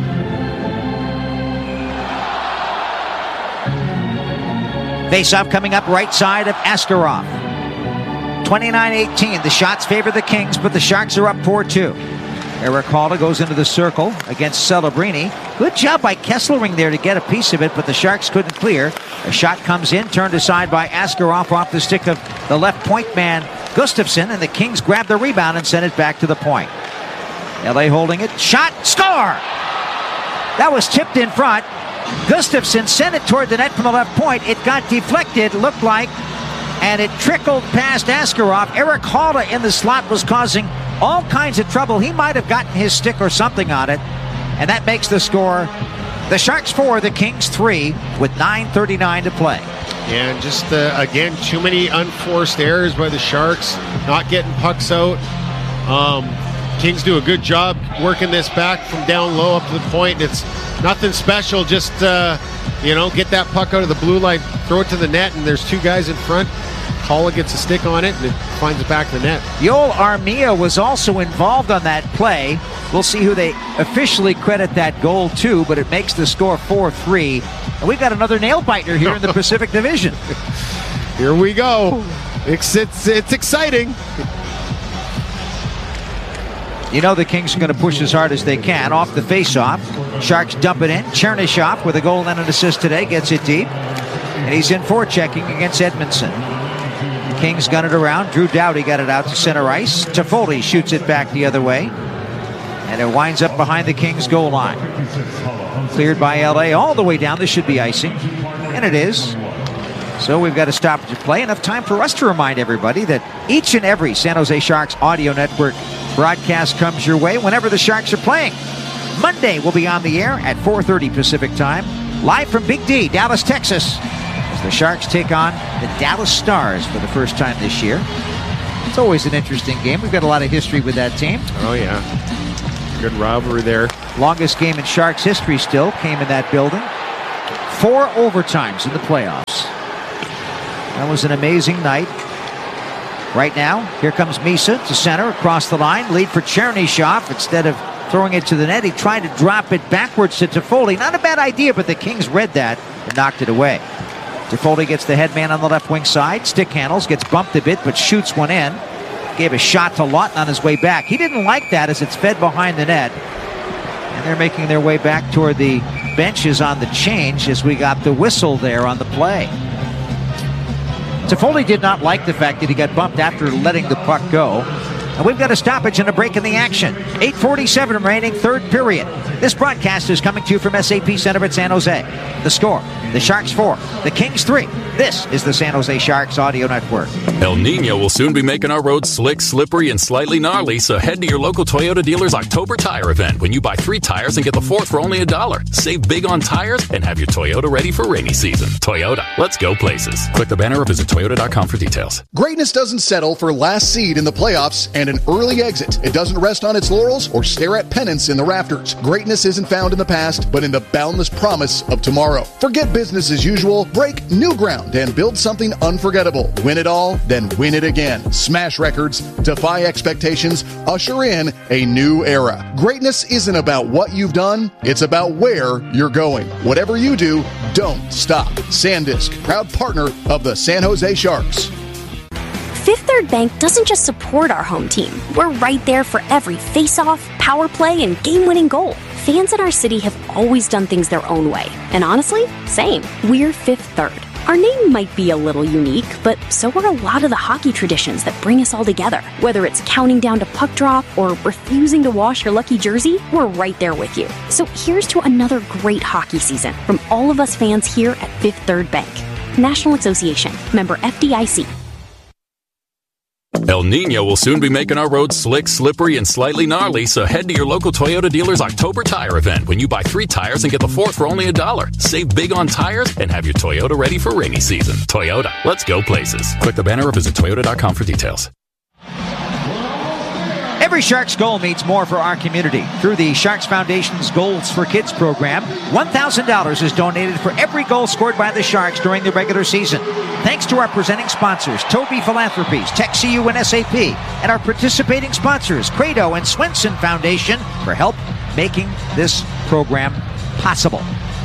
Face-off coming up right side of Askarov. twenty-nine eighteen. The shots favor the Kings, but the Sharks are up four two. Eric Halda goes into the circle against Celebrini. Good job by Kesselring there to get a piece of it, but the Sharks couldn't clear. A shot comes in, turned aside by Askarov off the stick of the left point man, Gustafsson, and the Kings grab the rebound and send it back to the point. L A holding it. Shot. Score! That was tipped in front. Gustafsson sent it toward the net from the left point. It got deflected, looked like, and it trickled past Askarov. Eric Halda in the slot was causing all kinds of trouble. He might have gotten his stick or something on it, and that makes the score the Sharks four, the Kings three, with nine thirty-nine to play. Yeah, and just, uh, again, too many unforced errors by the Sharks, not getting pucks out. Um, Kings do a good job working this back from down low up to the point. It's nothing special, just, uh, you know, get that puck out of the blue line, throw it to the net, and there's two guys in front. Kalla gets a stick on it, and it finds it back to the net. Yoel Armia was also involved on that play. We'll see who they officially credit that goal to, but it makes the score four three. And we've got another nail-biter here in the Pacific Division. Here we go. It's, it's, it's exciting. You know the Kings are going to push as hard as they can off the face-off. Sharks dump it in. Chernyshov with a goal and an assist today gets it deep. And he's in forechecking against Edmondson. Kings gun it around. Drew Doughty got it out to center ice. Toffoli shoots it back the other way. And it winds up behind the Kings goal line. Cleared by L A all the way down. This should be icing. And it is. So we've got to stop to play. Enough time for us to remind everybody that each and every San Jose Sharks audio network broadcast comes your way whenever the Sharks are playing. Monday, we'll be on the air at four thirty Pacific Time, live from Big D, Dallas, Texas, as the Sharks take on the Dallas Stars for the first time this year. It's always an interesting game. We've got a lot of history with that team. Oh, yeah. Good rivalry there. Longest game in Sharks history still came in that building. Four overtimes in the playoffs. That was an amazing night. Right now, here comes Misa to center across the line. Lead for Chernyshov. Instead of throwing it to the net, he tried to drop it backwards to Toffoli. Not a bad idea, but the Kings read that and knocked it away. Toffoli gets the headman on the left wing side. Stick handles, gets bumped a bit, but shoots one in. Gave a shot to Lawton on his way back. He didn't like that as it's fed behind the net. And they're making their way back toward the benches on the change as we got the whistle there on the play. Toffoli did not like the fact that he got bumped after letting the puck go. And we've got a stoppage and a break in the action. eight forty-seven remaining, third period. This broadcast is coming to you from S A P Center at San Jose. The score, the Sharks four, the Kings three. This is the San Jose Sharks Audio Network. El Nino will soon be making our roads slick, slippery, and slightly gnarly, so head to your local Toyota dealer's October tire event when you buy three tires and get the fourth for only a dollar. Save big on tires and have your Toyota ready for rainy season. Toyota, let's go places. Click the banner or visit Toyota dot com for details. Greatness doesn't settle for last seed in the playoffs and an early exit. It doesn't rest on its laurels or stare at pennants in the rafters. Greatness isn't found in the past, but in the boundless promise of tomorrow. Forget business as usual, break new ground, and build something unforgettable. Win it all, then win it again. Smash records, defy expectations, usher in a new era. Greatness isn't about what you've done, it's about where you're going. Whatever you do, don't stop. SanDisk, proud partner of the San Jose Sharks. Fifth Third Bank doesn't just support our home team. We're right there for every face-off, power play, and game-winning goal. Fans in our city have always done things their own way. And honestly, same. We're Fifth Third. Our name might be a little unique, but so are a lot of the hockey traditions that bring us all together. Whether it's counting down to puck drop or refusing to wash your lucky jersey, we're right there with you. So here's to another great hockey season from all of us fans here at Fifth Third Bank. National Association. Member F D I C. El Nino will soon be making our roads slick, slippery, and slightly gnarly, so head to your local Toyota dealer's October tire event when you buy three tires and get the fourth for only a dollar. Save big on tires and have your Toyota ready for rainy season. Toyota, let's go places. Click the banner or visit Toyota dot com for details. Every Sharks goal means more for our community. Through the Sharks Foundation's Goals for Kids program, one thousand dollars is donated for every goal scored by the Sharks during the regular season. Thanks to our presenting sponsors, Toby Philanthropies, TechCU, and S A P, and our participating sponsors, Credo and Swenson Foundation, for help making this program possible.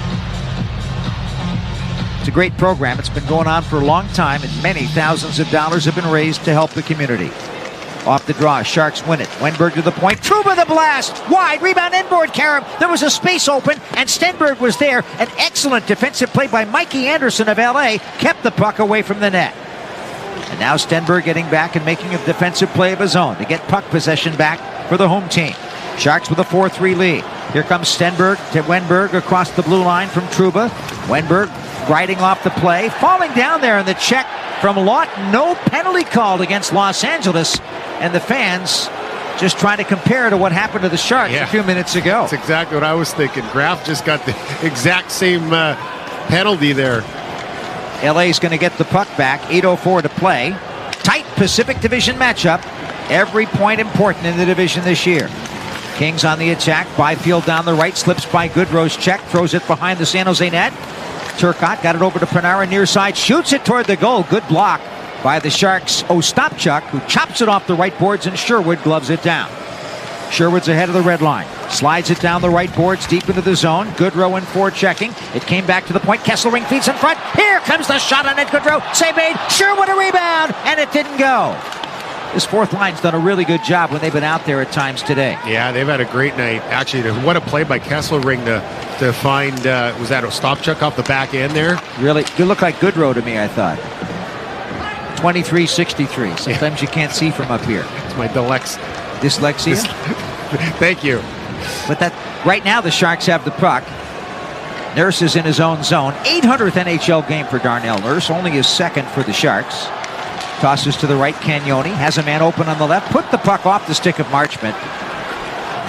It's a great program. It's been going on for a long time, and many thousands of dollars have been raised to help the community. Off the draw, Sharks win it. Wenberg to the point. Trouba the blast. Wide. Rebound inboard, Karam. There was a space open, and Stenberg was there. An excellent defensive play by Mikey Anderson of L A kept the puck away from the net. And now Stenberg getting back and making a defensive play of his own to get puck possession back for the home team. Sharks with a four three lead. Here comes Stenberg to Wenberg across the blue line from Trouba. Wenberg riding off the play. Falling down there in the check from Lawton. No penalty called against Los Angeles. And the fans just trying to compare to what happened to the Sharks yeah. a few minutes ago. That's exactly what I was thinking. Graf just got the exact same uh, penalty there. L A's going to get the puck back. eight oh four to play. Tight Pacific Division matchup. Every point important in the division this year. Kings on the attack. Byfield down the right. Slips by Goodrow's check. Throws it behind the San Jose net. Turcotte got it over to Panarin near side. Shoots it toward the goal. Good block by the Sharks' Ostapchuk, who chops it off the right boards, and Sherwood gloves it down. Sherwood's ahead of the red line. Slides it down the right boards, deep into the zone. Goodrow in four checking. It came back to the point. Kesselring feeds in front. Here comes the shot on it. Goodrow. Save made. Sherwood a rebound, and it didn't go. This fourth line's done a really good job when they've been out there at times today. Yeah, they've had a great night. Actually, what a play by Kesselring to, to find, uh, was that Ostapchuk off the back end there? Really, it looked like Goodrow to me, I thought. twenty-three sixty-three. Sometimes you can't see from up here. It's my dylex- dyslexia. Thank you. But that right now the Sharks have the puck. Nurse is in his own zone. eight hundredth N H L game for Darnell Nurse. Only his second for the Sharks. Tosses to the right. Cagnoni has a man open on the left. Put the puck off the stick of Marchment.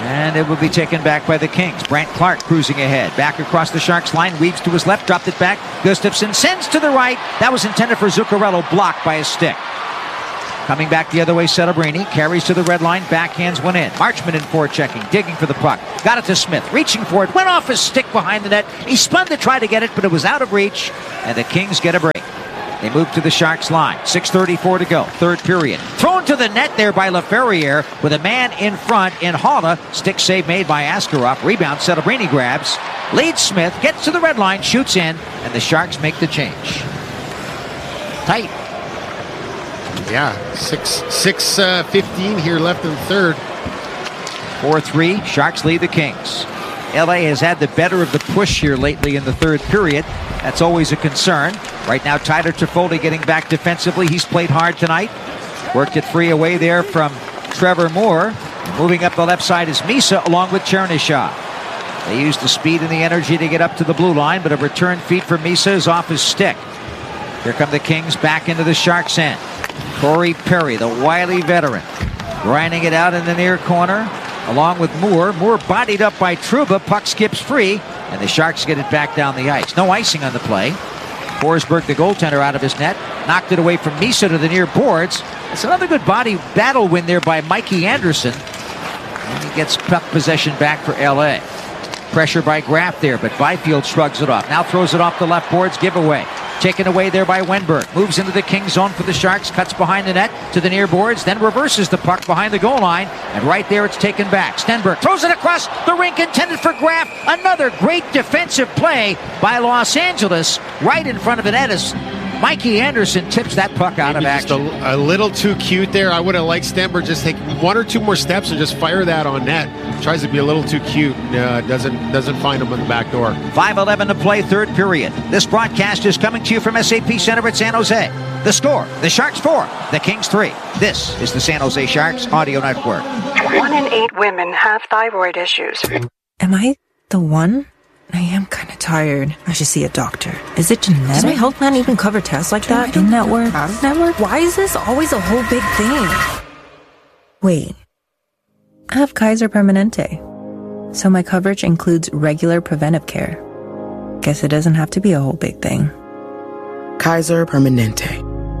And it will be taken back by the Kings. Brant Clark cruising ahead. Back across the Sharks line. Weaves to his left. Dropped it back. Gustafsson sends to the right. That was intended for Zuccarello. Blocked by a stick. Coming back the other way, Celebrini. Carries to the red line. Backhands one in. Marchment in forechecking. Digging for the puck. Got it to Smith. Reaching for it. Went off his stick behind the net. He spun to try to get it, but it was out of reach. And the Kings get a break. They move to the Sharks line. six thirty-four to go. Third period. Thrown to the net there by LaFerriere with a man in front in Haula. Stick save made by Askarov. Rebound. Celebrini grabs. Leads Smith. Gets to the red line. Shoots in. And the Sharks make the change. Tight. Yeah. six six uh, fifteen here left in the third. four three. Sharks lead the Kings. L A has had the better of the push here lately in the third period. That's always a concern. Right now, Tyler Toffoli getting back defensively. He's played hard tonight. Worked it free away there from Trevor Moore. Moving up the left side is Misa along with Chernishaw. They use the speed and the energy to get up to the blue line, but a return feed for Misa is off his stick. Here come the Kings back into the Sharks' end. Corey Perry, the wily veteran, grinding it out in the near corner along with Moore. Moore bodied up by Trouba. Puck skips free, and the Sharks get it back down the ice. No icing on the play. Forsberg, the goaltender, out of his net. Knocked it away from Misa to the near boards. It's another good body battle win there by Mikey Anderson. And he gets puck possession back for L A. Pressure by Graff there, but Byfield shrugs it off. Now throws it off the left boards. Giveaway. Taken away there by Wenberg. Moves into the King zone for the Sharks. Cuts behind the net to the near boards. Then reverses the puck behind the goal line. And right there it's taken back. Stenberg throws it across the rink intended for Graff. Another great defensive play by Los Angeles. Right in front of the net as Mikey Anderson tips that puck out Maybe of action. Just a, a little too cute there. I would have liked Stenberg just take one or two more steps and just fire that on net. Tries to be a little too cute. Uh, doesn't doesn't find him in the back door. five eleven to play, third period. This broadcast is coming to you from S A P Center at San Jose. The score, the Sharks four, the Kings three. This is the San Jose Sharks Audio Network. One in eight women have thyroid issues. Am I the one? I am kind of tired. I should see a doctor. Is it genetic? Does my health plan even cover tests like that? In-network? Out-of-network? Why is this always a whole big thing? Wait. I have Kaiser Permanente. So my coverage includes regular preventive care. Guess it doesn't have to be a whole big thing. Kaiser Permanente.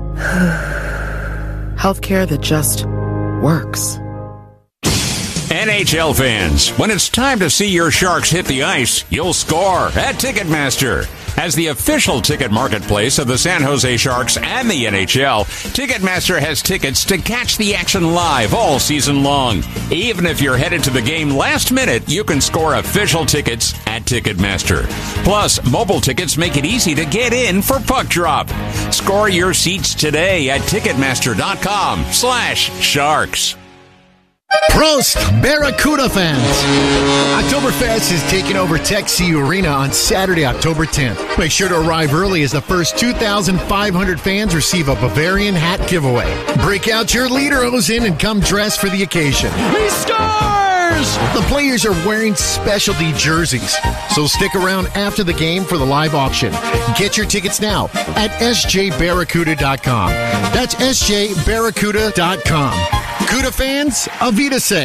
Healthcare that just works. N H L fans, when it's time to see your Sharks hit the ice, you'll score at Ticketmaster. As the official ticket marketplace of the San Jose Sharks and the N H L, Ticketmaster has tickets to catch the action live all season long. Even if you're headed to the game last minute, you can score official tickets at Ticketmaster. Plus, mobile tickets make it easy to get in for puck drop. Score your seats today at Ticketmaster.com slash Sharks. Prost, Barracuda fans! Oktoberfest is taking over Tech C Arena on Saturday, October tenth. Make sure to arrive early as the first two thousand five hundred fans receive a Bavarian hat giveaway. Break out your Lederhosen and come dressed for the occasion. He scores! The players are wearing specialty jerseys, so stick around after the game for the live auction. Get your tickets now at S J Barracuda dot com. That's S J Barracuda dot com. Cuda fans, Avita say.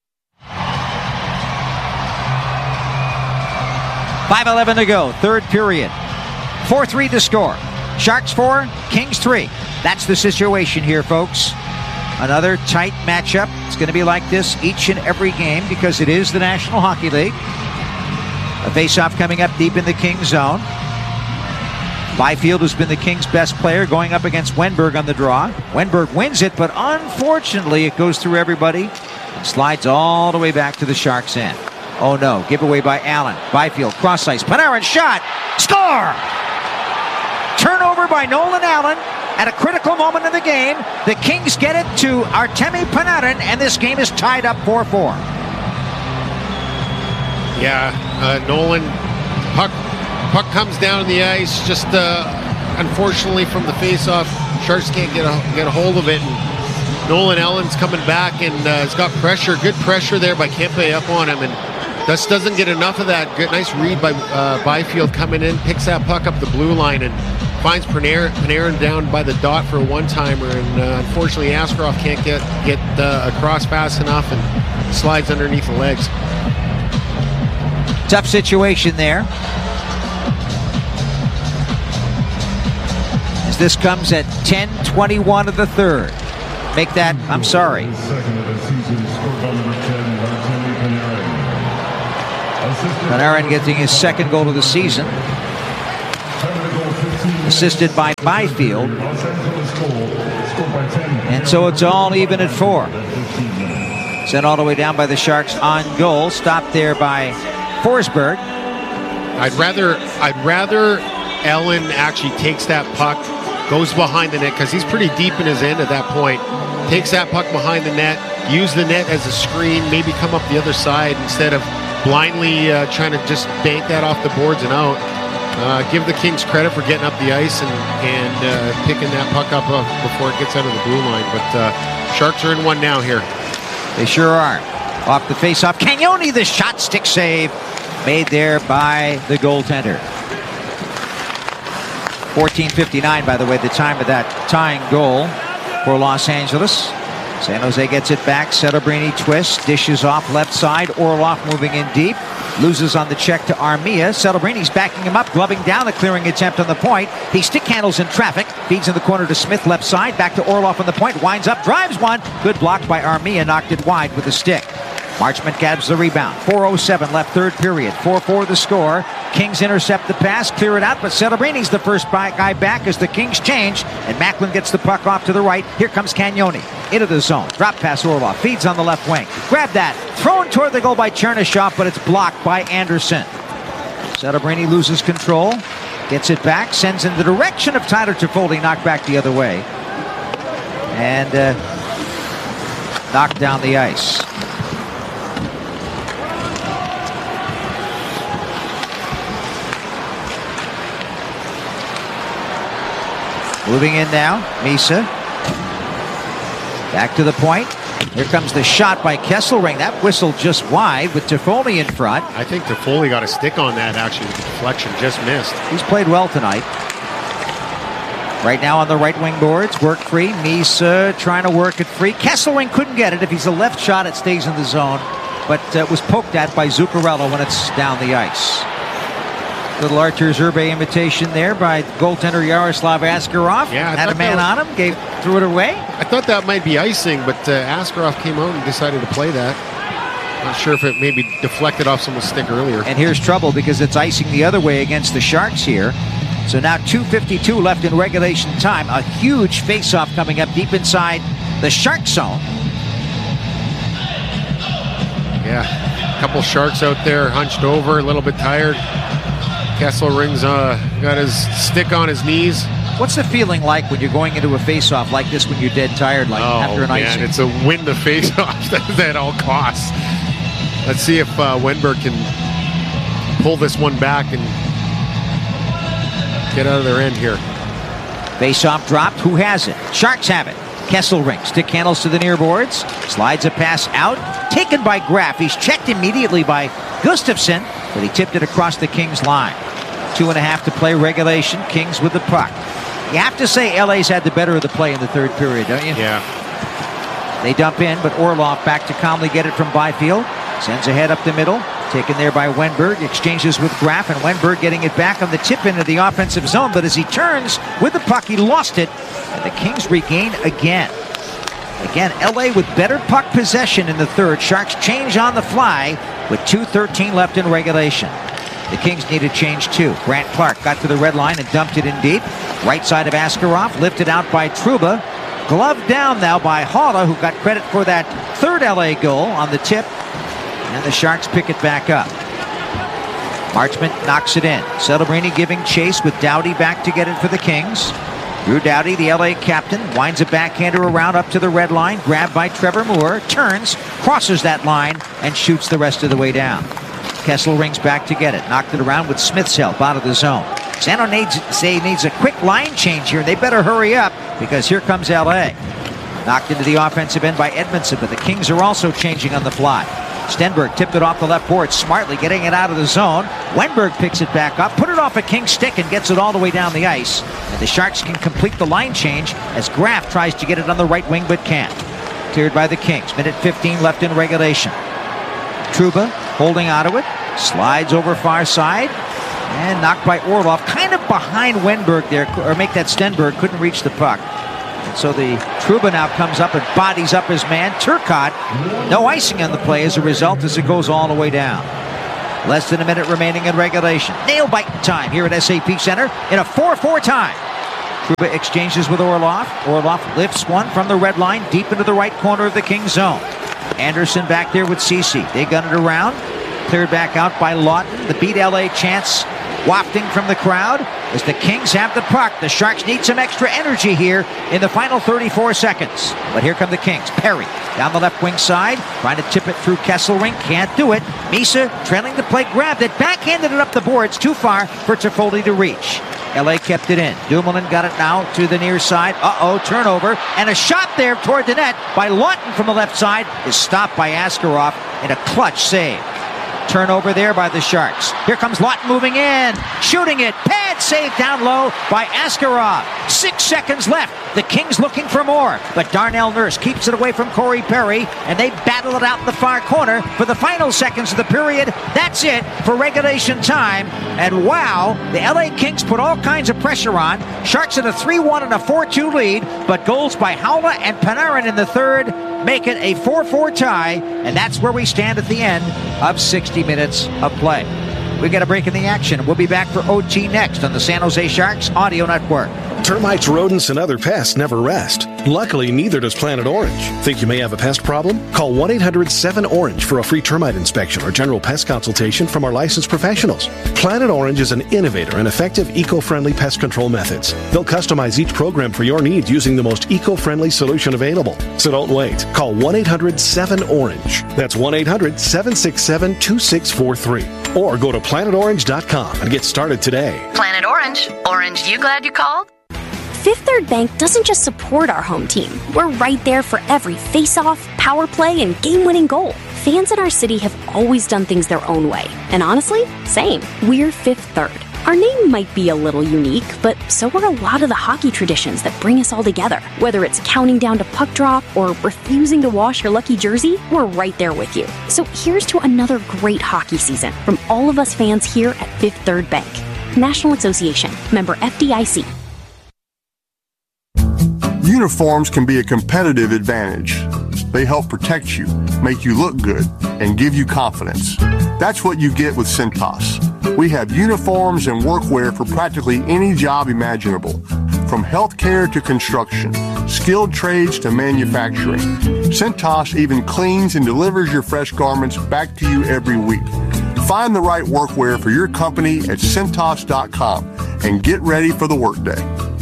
five eleven to go, third period. four three to score. Sharks four, Kings three. That's the situation here, folks. Another tight matchup. It's going to be like this each and every game because it is the National Hockey League. A face-off coming up deep in the Kings zone. Byfield has been the Kings' best player going up against Wenberg on the draw. Wenberg wins it, but unfortunately it goes through everybody and slides all the way back to the Sharks' end. Oh no, giveaway by Allen. Byfield, cross ice, Panarin shot, score! Turnover by Nolan Allen at a critical moment in the game. The Kings get it to Artemi Panarin, and this game is tied up four four. Yeah, uh, Nolan, puck Puck comes down on the ice, just uh, unfortunately from the face-off, Sharks can't get a, get a hold of it. And Nolan Allen's coming back and uh, has got pressure, good pressure there by Kempe up on him, and just doesn't get enough of that. Good, nice read by uh, Byfield coming in, picks that puck up the blue line and finds Panarin, Panarin down by the dot for a one-timer, and uh, unfortunately Askarov can't get get uh, across fast enough, and slides underneath the legs. Tough situation there. As this comes at ten twenty-one of the third. Make that, I'm sorry. Panarin getting his second goal of the season. Assisted by Byfield. And so it's all even at four. Sent all the way down by the Sharks on goal. Stopped there by Forsberg. I'd rather, I'd rather Ellen actually takes that puck, goes behind the net, because he's pretty deep in his end at that point. Takes that puck behind the net, use the net as a screen, maybe come up the other side instead of blindly uh, trying to just bank that off the boards and out. Uh, give the Kings credit for getting up the ice and, and uh, picking that puck up uh, before it gets out of the blue line. But uh, Sharks are in one now here. They sure are. Off the face-off, Cagnoni, the shot stick save made there by the goaltender. fourteen fifty-nine, by the way, the time of that tying goal for Los Angeles. San Jose gets it back. Celebrini twists, dishes off left side. Orlov moving in deep. Loses on the check to Armia. Celebrini's backing him up, gloving down the clearing attempt on the point. He stick handles in traffic. Feeds in the corner to Smith left side. Back to Orlov on the point. Winds up, drives one. Good block by Armia. Knocked it wide with a stick. Marchment grabs the rebound. four oh seven left third period. four four the score. Kings intercept the pass, clear it out, but Celebrini's the first guy back as the Kings change, and Macklin gets the puck off to the right. Here comes Cagnoni into the zone. Drop pass Orlov. Feeds on the left wing. Grab that. Thrown toward the goal by Chernyshov, but it's blocked by Anderson. Celebrini loses control. Gets it back. Sends in the direction of Tyler Toffoli. Knocked back the other way. And uh, knocked down the ice. Moving in now, Misa. Back to the point. Here comes the shot by Kesselring. That whistle just wide with Toffoli in front. I think Toffoli got a stick on that, actually. The deflection just missed. He's played well tonight. Right now on the right wing boards, work free. Misa trying to work it free. Kesselring couldn't get it. If he's a left shot, it stays in the zone. But uh, was poked at by Zuccarello when it's down the ice. Little Artur Zerbe imitation there by goaltender Yaroslav Askarov. Yeah, I had a man was, on him, gave threw it away. I thought that might be icing, but uh, Askarov came out and decided to play that. Not sure if it maybe deflected off someone's stick earlier. And here's trouble because it's icing the other way against the Sharks here. So now two fifty-two left in regulation time. A huge face-off coming up deep inside the Shark zone. Yeah, a couple Sharks out there hunched over, a little bit tired. Kesselring's uh, got his stick on his knees. What's the feeling like when you're going into a face-off like this when you're dead tired, like oh, after an man, icing? It's a win the face-off at all costs. Let's see if uh, Wenberg can pull this one back and get out of their end here. Face-off dropped. Who has it? Sharks have it. Kesselring stick handles to the near boards. Slides a pass out. Taken by Graf. He's checked immediately by Gustafsson, but he tipped it across the Kings line. Two and a half to play regulation. Kings with the puck. You have to say L A's had the better of the play in the third period, don't you? Yeah. They dump in, but Orlov back to calmly get it from Byfield. Sends ahead up the middle. Taken there by Wenberg. Exchanges with Graf, and Wenberg getting it back on the tip into the offensive zone. But as he turns with the puck, he lost it. And the Kings regain again. Again, L A with better puck possession in the third. Sharks change on the fly with two thirteen left in regulation. The Kings need a change too. Grant Clark got to the red line and dumped it in deep. Right side of Askarov, lifted out by Trouba. Gloved down now by Haula, who got credit for that third L A goal on the tip. And the Sharks pick it back up. Marchment knocks it in. Celebrini giving chase with Doughty back to get it for the Kings. Drew Doughty, the L A captain, winds a backhander around up to the red line. Grabbed by Trevor Moore. Turns, crosses that line, and shoots the rest of the way down. Kessel rings back to get it. Knocked it around with Smith's help out of the zone. San Jose needs a quick line change here. They better hurry up because here comes L A. Knocked into the offensive end by Edmondson, but the Kings are also changing on the fly. Stenberg tipped it off the left board, smartly getting it out of the zone. Wenberg picks it back up, put it off a King's stick, and gets it all the way down the ice. And the Sharks can complete the line change as Graf tries to get it on the right wing, but can't. cleared by the Kings. Minute fifteen left in regulation. Trouba holding onto it, slides over far side, and knocked by Orlov, kind of behind Wenberg there, or make that Stenberg, couldn't reach the puck. And so the Trouba now comes up and bodies up his man, Turcotte. No icing on the play as a result as it goes all the way down. Less than a minute remaining in regulation. Nail-biting time here at S A P Center in a four four tie. Trouba exchanges with Orlov. Orlov lifts one from the red line deep into the right corner of the Kings zone. Anderson back there with Ceci. They gun it around. Cleared back out by Lawton. The Beat L A chants wafting from the crowd as the Kings have the puck. The Sharks need some extra energy here in the final thirty-four seconds. But here come the Kings. Perry down the left wing side, trying to tip it through Kesselring. Can't do it. Misa trailing the play, grabbed it, backhanded it up the boards. Too far for Toffoli to reach. L A kept it in. Dumoulin got it now to the near side. Uh-oh, turnover. And a shot there toward the net by Lawton from the left side is stopped by Askarov in a clutch save. Turnover there by the Sharks. Here comes Lawton moving in. Shooting it. Pad save down low by Askarov. Six seconds left. The Kings looking for more. But Darnell Nurse keeps it away from Corey Perry. And they battle it out in the far corner for the final seconds of the period. That's it for regulation time. And wow, the L A Kings put all kinds of pressure on. Sharks in a three one and a four two lead. But goals by Haula and Panarin in the third make it a four four tie. And that's where we stand at the end of sixty minutes of play. We get a break in the action. We'll be back for O T next on the San Jose Sharks Audio Network. Termites, rodents, and other pests never rest. Luckily, neither does Planet Orange. Think you may have a pest problem? Call one eight hundred seven orange for a free termite inspection or general pest consultation from our licensed professionals. Planet Orange is an innovator and effective eco-friendly pest control methods. They'll customize each program for your needs using the most eco-friendly solution available. So don't wait. Call one eight hundred seven orange. That's one eight hundred seven six seven two six four three. Or go to planet orange dot com and get started today. Planet Orange. Orange, you glad you called? Fifth Third Bank doesn't just support our home team. We're right there for every face-off, power play, and game-winning goal. Fans in our city have always done things their own way. And honestly, same. We're Fifth Third. Our name might be a little unique, but so are a lot of the hockey traditions that bring us all together. Whether it's counting down to puck drop or refusing to wash your lucky jersey, we're right there with you. So here's to another great hockey season from all of us fans here at Fifth Third Bank. National Association. Member F D I C. Uniforms can be a competitive advantage. They help protect you, make you look good, and give you confidence. That's what you get with Cintas. We have uniforms and workwear for practically any job imaginable, from healthcare to construction, skilled trades to manufacturing. Cintas even cleans and delivers your fresh garments back to you every week. Find the right workwear for your company at Cintas dot com and get ready for the workday.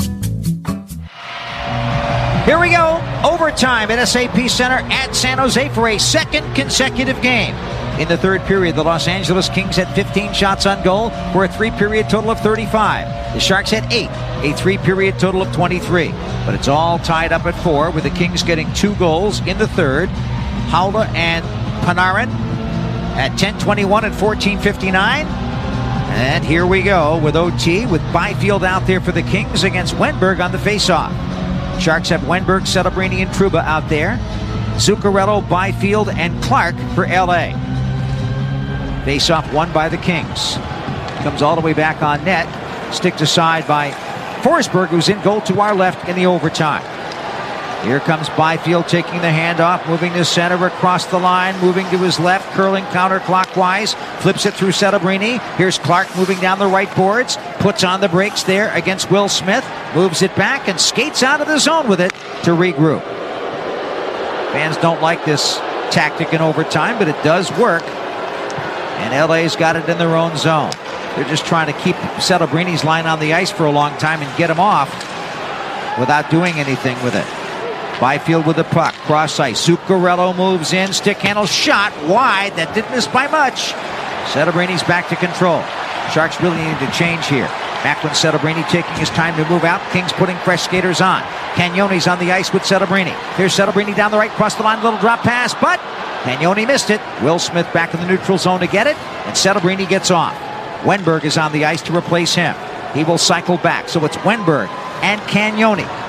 Here we go. Overtime at S A P Center at San Jose for a second consecutive game. In the third period, the Los Angeles Kings had fifteen shots on goal for a three-period total of thirty-five. The Sharks had eight, a three-period total of twenty-three. But it's all tied up at four, with the Kings getting two goals in the third. Haula and Panarin at ten twenty-one and fourteen fifty-nine. And here we go with O T, with Byfield out there for the Kings against Wenberg on the faceoff. Sharks have Wenberg, Celebrini, and Trouba out there. Zuccarello, Byfield, and Clark for L A. Face-off won by the Kings. Comes all the way back on net. Sticked aside by Forsberg, who's in goal to our left in the overtime. Here comes Byfield taking the handoff, moving to center across the line, moving to his left, curling counterclockwise, flips it through Celebrini. Here's Clark moving down the right boards, puts on the brakes there against Will Smith, moves it back and skates out of the zone with it to regroup. Fans don't like this tactic in overtime, but it does work. And L A's got it in their own zone. They're just trying to keep Celebrini's line on the ice for a long time and get him off without doing anything with it. Byfield with the puck, cross ice. Zuccarello moves in, stick handle, shot wide. That didn't miss by much. Celebrini's back to control. Sharks really need to change here. Back when Celebrini taking his time to move out. Kings putting fresh skaters on. Cagnone's on the ice with Celebrini. Here's Celebrini down the right, cross the line, little drop pass, but Cagnone missed it. Will Smith back in the neutral zone to get it, and Celebrini gets off. Wenberg is on the ice to replace him. He will cycle back, so it's Wenberg and Cagnone.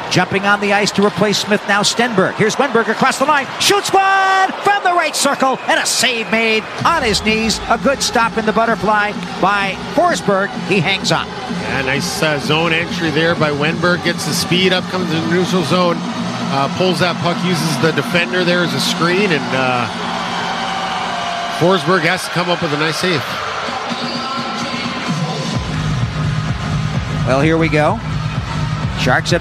Jumping on the ice to replace Smith, now Stenberg. Here's Wenberg across the line. Shoots one from the right circle, and a save made on his knees. A good stop in the butterfly by Forsberg. He hangs on. Yeah, nice uh, zone entry there by Wenberg. Gets the speed up, comes to the neutral zone, uh, pulls that puck, uses the defender there as a screen, and uh, Forsberg has to come up with a nice save. Well, here we go. Sharks at